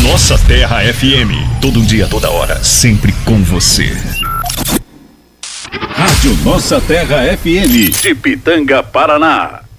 Nossa Terra FM. Todo dia, toda hora, sempre com você. Rádio Nossa Terra FM. De Pitanga, Paraná.